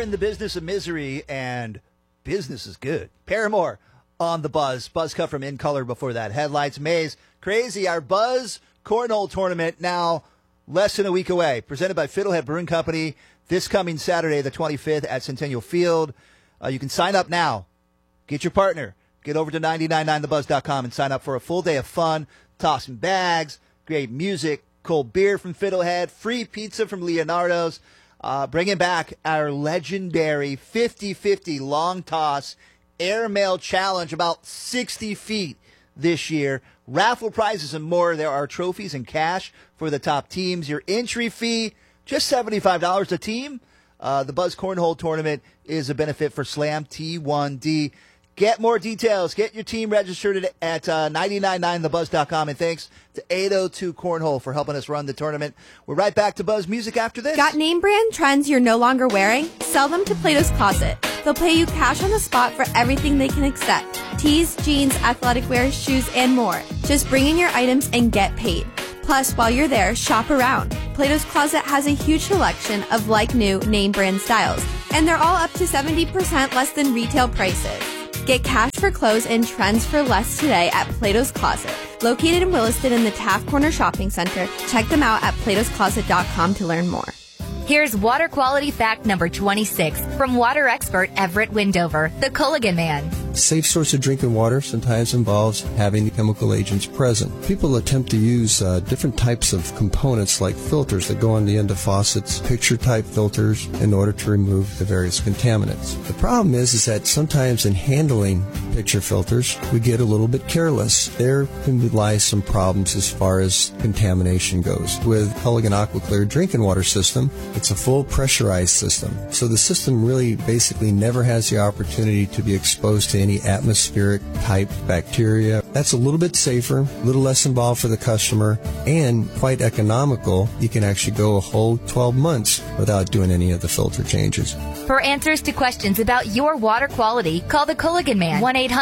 in the business of misery, and business is good. Paramore on the Buzz. Buzz cut from In Color before that. Headlights, Maze, crazy. Our Buzz Cornhole Tournament now less than a week away. Presented by Fiddlehead Brewing Company this coming Saturday, the 25th at Centennial Field. You can sign up now. Get your partner. Get over to 999thebuzz.com and sign up for a full day of fun, tossing bags, great music, cold beer from Fiddlehead, free pizza from Leonardo's. Bringing back our legendary 50-50 long toss airmail challenge, about 60 feet this year. Raffle prizes and more. There are trophies and cash for the top teams. Your entry fee, just $75 a team. The Buzz Cornhole Tournament is a benefit for Slam T1D. Get more details. Get your team registered at 999thebuzz.com. And thanks to 802 Cornhole for helping us run the tournament. We're right back to Buzz Music after this. Got name brand trends you're no longer wearing? Sell them to Plato's Closet. They'll pay you cash on the spot for everything they can accept. Tees, jeans, athletic wear, shoes, and more. Just bring in your items and get paid. Plus, while you're there, shop around. Plato's Closet has a huge selection of like-new name brand styles. And they're all up to 70% less than retail prices. Get cash for clothes and trends for less today at Plato's Closet. Located in Williston in the Taft Corner Shopping Center. Check them out at platoscloset.com to learn more. Here's water quality fact number 26 from water expert Everett Windover, the Culligan Man. Safe source of drinking water sometimes involves having the chemical agents present. People attempt to use different types of components like filters that go on the end of faucets, picture-type filters, in order to remove the various contaminants. The problem is that sometimes in handling picture filters, we get a little bit careless. There can lie some problems as far as contamination goes. With Culligan AquaClear drinking water system, it's a full pressurized system. So the system really basically never has the opportunity to be exposed to any atmospheric type bacteria. That's a little bit safer, a little less involved for the customer, and quite economical. You can actually go a whole 12 months without doing any of the filter changes. For answers to questions about your water quality, call the Culligan Man,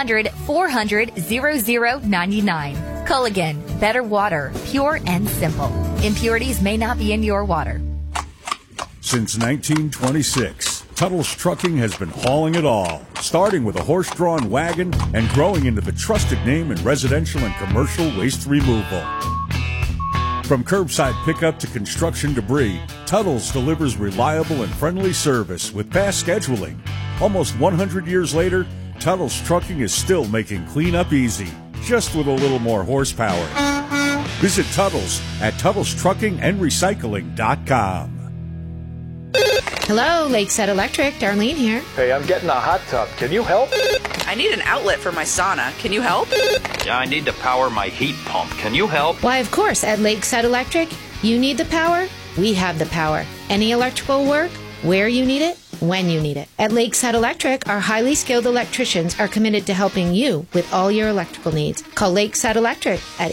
1-800-400-0099. Culligan, better water, pure and simple. Impurities may not be in your water. Since 1926, Tuttle's Trucking has been hauling it all, starting with a horse-drawn wagon and growing into the trusted name in residential and commercial waste removal. From curbside pickup to construction debris, Tuttle's delivers reliable and friendly service with fast scheduling. Almost 100 years later, Tuttle's Trucking is still making cleanup easy, just with a little more horsepower. Visit Tuttle's at Tuttle'sTruckingAndRecycling.com. Hello, Lakeside Electric. Darlene here. Hey, I'm getting a hot tub. Can you help? I need an outlet for my sauna. Can you help? Yeah, I need to power my heat pump. Can you help? Why, of course, at Lakeside Electric. You need the power, we have the power. Any electrical work, where you need it, when you need it. At Lakeside Electric, our highly skilled electricians are committed to helping you with all your electrical needs. Call Lakeside Electric at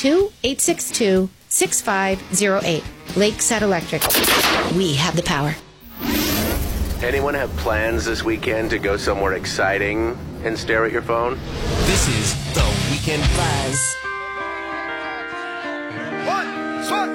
802-862-6508. Lakeside Electric. We have the power. Anyone have plans this weekend to go somewhere exciting and stare at your phone? This is The Weekend Buzz.